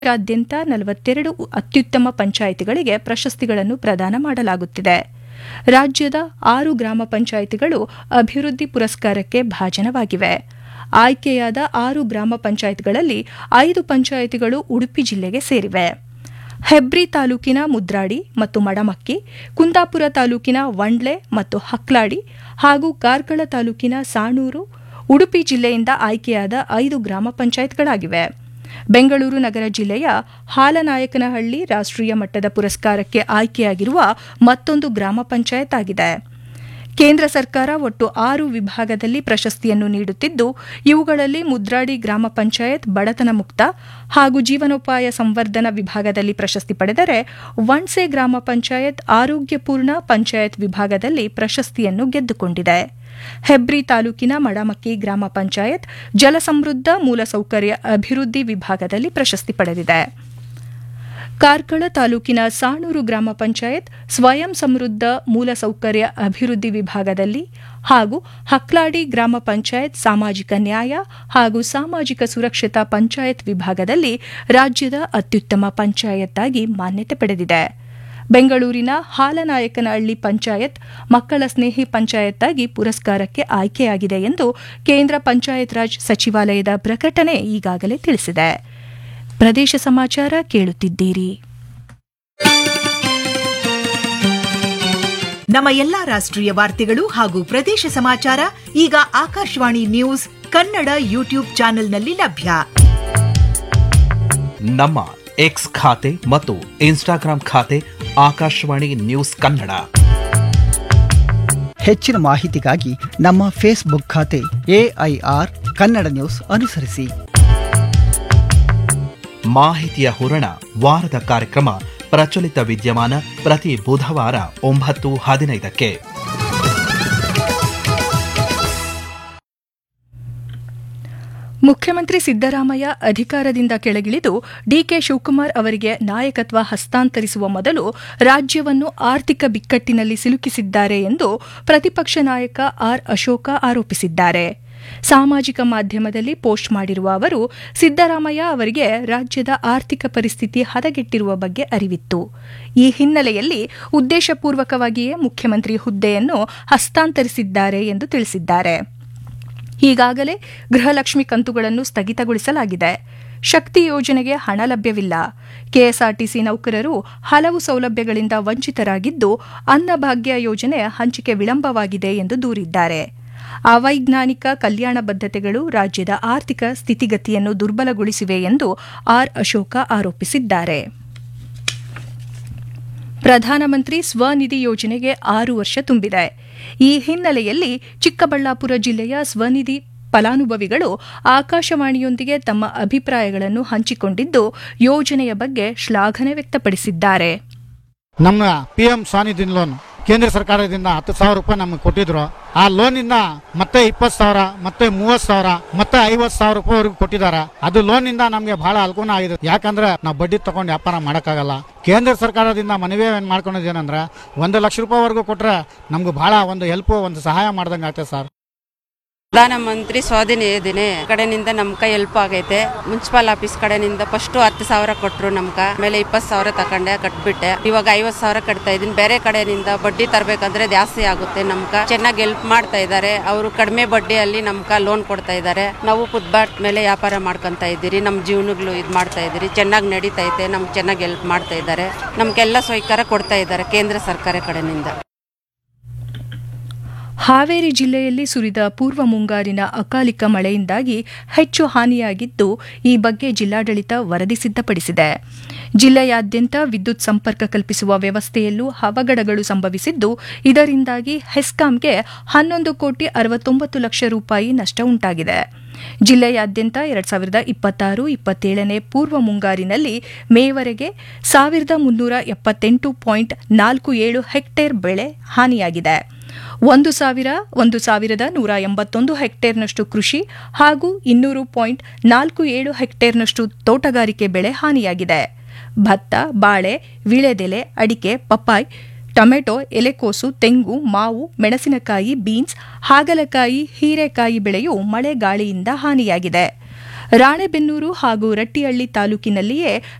ರಾಜ್ಯಾದ್ಯಂತ 42 ಅತ್ಯುತ್ತಮ ಪಂಚಾಯಿತಿಗಳಿಗೆ ಪ್ರಶಸ್ತಿಗಳನ್ನು ಪ್ರದಾನ ಮಾಡಲಾಗುತ್ತಿದೆ. ರಾಜ್ಯದ 6 ಗ್ರಾಮ ಪಂಚಾಯಿತಿಗಳು ಅಭಿವೃದ್ಧಿ ಪುರಸ್ಕಾರಕ್ಕೆ ಭಾಜನವಾಗಿವೆ. ಆಯ್ಕೆಯಾದ 6 ಗ್ರಾಮ ಪಂಚಾಯಿತಿಗಳಲ್ಲಿ 5 ಪಂಚಾಯಿತಿಗಳು ಉಡುಪಿ ಜಿಲ್ಲೆಗೆ ಸೇರಿವೆ. ಹೆಬ್ರಿ ತಾಲೂಕಿನ ಮುದ್ರಾಡಿ ಮತ್ತು ಮಡಮಕ್ಕಿ, ಕುಂದಾಪುರ ತಾಲೂಕಿನ ವಂಡ್ಲೆ ಮತ್ತು ಹಕ್ಲಾಡಿ ಹಾಗೂ ಕಾರ್ಕಳ ತಾಲೂಕಿನ ಸಾಣೂರು ಉಡುಪಿ ಜಿಲ್ಲೆಯಿಂದ ಆಯ್ಕೆಯಾದ 5 ಗ್ರಾಮ ಪಂಚಾಯತ್ಗಳಾಗಿವೆ. ಬೆಂಗಳೂರು ನಗರ ಜಿಲ್ಲೆಯ ಹಾಲನಾಯಕನಹಳ್ಳಿ ರಾಷ್ಟ್ರೀಯ ಮಟ್ಟದ ಪುರಸ್ಕಾರಕ್ಕೆ ಆಯ್ಕೆಯಾಗಿರುವ ಮತ್ತೊಂದು ಗ್ರಾಮ ಪಂಚಾಯತ್ ಆಗಿದೆ. ಕೇಂದ್ರ ಸರ್ಕಾರ ಒಟ್ಟು 6 ವಿಭಾಗದಲ್ಲಿ ಪ್ರಶಸ್ತಿಯನ್ನು ನೀಡುತ್ತಿದ್ದು, ಇವುಗಳಲ್ಲಿ ಮುದ್ರಾಡಿ ಗ್ರಾಮ ಪಂಚಾಯತ್ ಬಡತನ ಮುಕ್ತ ಹಾಗೂ ಜೀವನೋಪಾಯ ಸಂವರ್ಧನ ವಿಭಾಗದಲ್ಲಿ ಪ್ರಶಸ್ತಿ ಪಡೆದರೆ, ವಣ್ಸೆ ಗ್ರಾಮ ಪಂಚಾಯತ್ ಆರೋಗ್ಯಪೂರ್ಣ ಪಂಚಾಯತ್ ವಿಭಾಗದಲ್ಲಿ ಪ್ರಶಸ್ತಿಯನ್ನು ಗೆದ್ದುಕೊಂಡಿದೆ. ಹೆಬ್ರಿ ತಾಲೂಕಿನ ಮಡಮಕ್ಕಿ ಗ್ರಾಮ ಪಂಚಾಯತ್ ಜಲಸಮೃದ್ಧ ಮೂಲಸೌಕರ್ಯ ಅಭಿವೃದ್ಧಿ ವಿಭಾಗದಲ್ಲಿ ಪ್ರಶಸ್ತಿ ಪಡೆದಿದೆ. ಕಾರ್ಕಳ ತಾಲೂಕಿನ ಸಾಣೂರು ಗ್ರಾಮ ಪಂಚಾಯತ್ ಸ್ವಯಂ ಸಮೃದ್ಧ ಮೂಲಸೌಕರ್ಯ ಅಭಿವೃದ್ಧಿ ವಿಭಾಗದಲ್ಲಿ ಹಾಗೂ ಹಕ್ಲಾಡಿ ಗ್ರಾಮ ಪಂಚಾಯತ್ ಸಾಮಾಜಿಕ ನ್ಯಾಯ ಹಾಗೂ ಸಾಮಾಜಿಕ ಸುರಕ್ಷತಾ ಪಂಚಾಯತ್ ವಿಭಾಗದಲ್ಲಿ ರಾಜ್ಯದ ಅತ್ಯುತ್ತಮ ಪಂಚಾಯತ್ ಆಗಿ ಮಾನ್ಯತೆ ಪಡೆದಿದೆ. ಬೆಂಗಳೂರಿನ ಹಾಲನಾಯಕನಹಳ್ಳಿ ಪಂಚಾಯತ್ ಮಕ್ಕಳ ಸ್ನೇಹಿ ಪಂಚಾಯತ್ ಆಗಿ ಪುರಸ್ಕಾರಕ್ಕೆ ಆಯ್ಕೆಯಾಗಿದೆ ಎಂದು ಕೇಂದ್ರ ಪಂಚಾಯತ್ ರಾಜ್ ಸಚಿವಾಲಯದ ಪ್ರಕಟಣೆ ಈಗಾಗಲೇ ತಿಳಿಸಿದೆ. ಪ್ರದೇಶ ಸಮಾಚಾರ ಕೇಳುತ್ತಿದ್ದೀರಿ. ನಮ್ಮ ಎಲ್ಲಾ ರಾಷ್ಟ್ರೀಯ ವಾರ್ತೆಗಳು ಹಾಗೂ ಪ್ರದೇಶ ಸಮಾಚಾರ ಈಗ ಆಕಾಶವಾಣಿ ನ್ಯೂಸ್ ಕನ್ನಡ ಯೂಟ್ಯೂಬ್ ಚಾನೆಲ್ನಲ್ಲಿ ಲಭ್ಯ. ನಮ್ಮ ಎಕ್ಸ್ ಖಾತೆ ಮತ್ತು ಇನ್ಸ್ಟಾಗ್ರಾಂ ಖಾತೆ ಆಕಾಶವಾಣಿ ನ್ಯೂಸ್ ಕನ್ನಡ. ಹೆಚ್ಚಿನ ಮಾಹಿತಿಗಾಗಿ ನಮ್ಮ ಫೇಸ್ಬುಕ್ ಖಾತೆ AIR ಕನ್ನಡ ನ್ಯೂಸ್ ಅನುಸರಿಸಿ. ಮಾಹಿತಿಯ ಹೂರಣ ವಾರದ ಕಾರ್ಯಕ್ರಮ ಪ್ರಚಲಿತ ವಿದ್ಯಮಾನ ಪ್ರತಿ ಬುಧವಾರ 9:15ಕ್ಕೆ. ಮುಖ್ಯಮಂತ್ರಿ ಸಿದ್ದರಾಮಯ್ಯ ಅಧಿಕಾರದಿಂದ ಕೆಳಗಿಳಿದು ಡಿಕೆ ಶಿವಕುಮಾರ್ ಅವರಿಗೆ ನಾಯಕತ್ವ ಹಸ್ತಾಂತರಿಸುವ ಮೊದಲು ರಾಜ್ಯವನ್ನು ಆರ್ಥಿಕ ಬಿಕ್ಕಟ್ಟಿನಲ್ಲಿ ಸಿಲುಕಿಸಿದ್ದಾರೆ ಎಂದು ಪ್ರತಿಪಕ್ಷ ನಾಯಕ ಆರ್ ಅಶೋಕ ಆರೋಪಿಸಿದ್ದಾರೆ. ಸಾಮಾಜಿಕ ಮಾಧ್ಯಮದಲ್ಲಿ ಪೋಸ್ಟ್ ಮಾಡಿರುವ ಅವರು, ಸಿದ್ದರಾಮಯ್ಯ ಅವರಿಗೆ ರಾಜ್ಯದ ಆರ್ಥಿಕ ಪರಿಸ್ಥಿತಿ ಹದಗೆಟ್ಟಿರುವ ಬಗ್ಗೆ ಅರಿವಿತ್ತು. ಈ ಹಿನ್ನೆಲೆಯಲ್ಲಿ ಉದ್ದೇಶಪೂರ್ವಕವಾಗಿಯೇ ಮುಖ್ಯಮಂತ್ರಿ ಹುದ್ದೆಯನ್ನು ಹಸ್ತಾಂತರಿಸಿದ್ದಾರೆ ಎಂದು ತಿಳಿಸಿದ್ದಾರೆ. ಈಗಾಗಲೇ ಗೃಹಲಕ್ಷ್ಮಿ ಕಂತುಗಳನ್ನು ಸ್ಥಗಿತಗೊಳಿಸಲಾಗಿದೆ. ಶಕ್ತಿ ಯೋಜನೆಗೆ ಹಣ ಲಭ್ಯವಿಲ್ಲ. ಕೆಎಸ್ಆರ್ಟಿಸಿ ನೌಕರರು ಹಲವು ಸೌಲಭ್ಯಗಳಿಂದ ವಂಚಿತರಾಗಿದ್ದು, ಅನ್ನಭಾಗ್ಯ ಯೋಜನೆ ಹಂಚಿಕೆ ವಿಳಂಬವಾಗಿದೆ ಎಂದು ದೂರಿದ್ದಾರೆ. ಅವೈಜ್ಞಾನಿಕ ಕಲ್ಯಾಣ ಬದ್ಧತೆಗಳು ರಾಜ್ಯದ ಆರ್ಥಿಕ ಸ್ಥಿತಿಗತಿಯನ್ನು ದುರ್ಬಲಗೊಳಿಸಿವೆ ಎಂದು ಆರ್ ಅಶೋಕ ಆರೋಪಿಸಿದ್ದಾರೆ. ಪ್ರಧಾನಮಂತ್ರಿ ಸ್ವನಿಧಿ ಯೋಜನೆಗೆ 6 ವರ್ಷ ತುಂಬಿದೆ. ಈ ಹಿನ್ನೆಲೆಯಲ್ಲಿ ಚಿಕ್ಕಬಳ್ಳಾಪುರ ಜಿಲ್ಲೆಯ ಸ್ವನಿಧಿ ಫಲಾನುಭವಿಗಳು ಆಕಾಶವಾಣಿಯೊಂದಿಗೆ ತಮ್ಮ ಅಭಿಪ್ರಾಯಗಳನ್ನು ಹಂಚಿಕೊಂಡಿದ್ದು, ಯೋಜನೆಯ ಬಗ್ಗೆ ಶ್ಲಾಘನೆ ವ್ಯಕ್ತಪಡಿಸಿದ್ದಾರೆ. ನಮ್ಮ PM ಸ್ವನಿಧಿ ಲೋನ್ ಕೇಂದ್ರ ಸರ್ಕಾರದಿಂದ 10,000 ರೂಪಾಯಿ ನಮಗೆ ಕೊಟ್ಟಿದ್ರು. ಆ ಲೋನಿಂದ ಮತ್ತೆ 20,000 ಮತ್ತೆ 30,000 ಮತ್ತೆ 50,000 ರೂಪಾಯಿವರೆಗೂ ಕೊಟ್ಟಿದ್ದಾರೆ. ಅದು ಲೋನಿಂದ ನಮಗೆ ಬಹಳ ಅನುಕೂಲ ಆಗಿದೆ. ಯಾಕಂದ್ರೆ ನಾವು ಬಡ್ಡಿ ತಗೊಂಡು ವ್ಯಾಪಾರ ಮಾಡೋಕ್ಕಾಗಲ್ಲ. ಕೇಂದ್ರ ಸರ್ಕಾರದಿಂದ ಮನವಿ ಮಾಡ್ಕೊಂಡಿದ್ದೇನೆಂದ್ರೆ 1 ಲಕ್ಷ ರೂಪಾಯಿವರೆಗೂ ಕೊಟ್ರೆ ನಮ್ಗೆ ಬಹಳ ಒಂದು ಹೆಲ್ಪ್, ಒಂದು ಸಹಾಯ ಮಾಡ್ದಂಗೆ ಆಗ್ತದೆ ಸರ್. ಪ್ರಧಾನಮಂತ್ರಿ ಸ್ವಾಧೀನ ಯೋಜನೆ ಕಡೆನಿಂದ ನಮ್ಕ ಹೆಲ್ಪ್ ಆಗೈತೆ. ಮುನ್ಸಿಪಲ್ ಆಫೀಸ್ ಕಡೆನಿಂದ ಫಸ್ಟ್ 10,000 ಕೊಟ್ರು ನಮ್ಕ, ಆಮೇಲೆ 20,000 ತಕೊಂಡೆ ಕಟ್ಬಿಟ್ಟೆ. ಇವಾಗ 50,000 ಕಟ್ತಾ ಇದೀನಿ. ಬೇರೆ ಕಡೆನಿಂದ ಬಡ್ಡಿ ತರಬೇಕಂದ್ರೆ ಜಾಸ್ತಿ ಆಗುತ್ತೆ. ನಮ್ಕ ಚೆನ್ನಾಗಿ ಹೆಲ್ಪ್ ಮಾಡ್ತಾ ಇದ್ದಾರೆ. ಅವರು ಕಡಿಮೆ ಬಡ್ಡಿಯಲ್ಲಿ ನಮ್ಕ ಲೋನ್ ಕೊಡ್ತಾ ಇದ್ದಾರೆ. ನಾವು ಫುಟ್ಪಾತ್ ಮೇಲೆ ವ್ಯಾಪಾರ ಮಾಡ್ಕೊಂತ ಇದ್ದೀರಿ. ನಮ್ಮ ಜೀವನಗಳು ಇದು ಮಾಡ್ತಾ ಇದ್ದೀರಿ. ಚೆನ್ನಾಗಿ ನಡೀತಾ ಐತೆ. ನಮ್ಗೆ ಚೆನ್ನಾಗಿ ಹೆಲ್ಪ್ ಮಾಡ್ತಾ ಇದ್ದಾರೆ. ನಮ್ಗೆಲ್ಲ ಸಹಕಾರ ಕೊಡ್ತಾ ಇದ್ದಾರೆ ಕೇಂದ್ರ ಸರ್ಕಾರ ಕಡೆನಿಂದ. ಹಾವೇರಿ ಜಿಲ್ಲೆಯಲ್ಲಿ ಸುರಿದ ಪೂರ್ವ ಮುಂಗಾರಿನ ಅಕಾಲಿಕ ಮಳೆಯಿಂದಾಗಿ ಹೆಚ್ಚು ಹಾನಿಯಾಗಿದ್ದು, ಈ ಬಗ್ಗೆ ಜಿಲ್ಲಾಡಳಿತ ವರದಿ ಸಿದ್ಧಪಡಿಸಿದೆ. ಜಿಲ್ಲೆಯಾದ್ಯಂತ ವಿದ್ಯುತ್ ಸಂಪರ್ಕ ಕಲ್ಪಿಸುವ ವ್ಯವಸ್ಥೆಯಲ್ಲೂ ಅವಘಡಗಳು ಸಂಭವಿಸಿದ್ದು, ಇದರಿಂದಾಗಿ ಹೆಸ್ಕಾಂಗೆ 11,69 ಲಕ್ಷ ರೂಪಾಯಿ ನಷ್ಟ ಉಂಟಾಗಿದೆ. ಜಿಲ್ಲೆಯಾದ್ಯಂತ 2026-27ನೇ ಪೂರ್ವ ಮುಂಗಾರಿನಲ್ಲಿ ಮೇವರೆಗೆ 1,378.47 ಹೆಕ್ಟೇರ್ ಬೆಳೆ ಹಾನಿಯಾಗಿದೆ. 1,181 ಹೆಕ್ಟೇರ್ನಷ್ಟು ಕೃಷಿ ಹಾಗೂ 200.47 ಹೆಕ್ಟೇರ್ನಷ್ಟು ತೋಟಗಾರಿಕೆ ಬೆಳೆ ಹಾನಿಯಾಗಿದೆ. ಭತ್ತ, ಬಾಳೆ, ವೀಳೆದೆಲೆ, ಅಡಿಕೆ, ಪಪ್ಪಾಯ್, ಟೊಮೆಟೊ, ಎಲೆಕೋಸು, ತೆಂಗು, ಮಾವು, ಮೆಣಸಿನಕಾಯಿ, ಬೀನ್ಸ್, ಹಾಗಲಕಾಯಿ, ಹೀರೆಕಾಯಿ ಬೆಳೆಯು ಮಳೆ ಗಾಳಿಯಿಂದ ಹಾನಿಯಾಗಿದೆ. ರಾಣೆಬೆನ್ನೂರು ಹಾಗೂ ರಟ್ಟಿಹಳ್ಳಿ ತಾಲೂಕಿನಲ್ಲಿಯೇ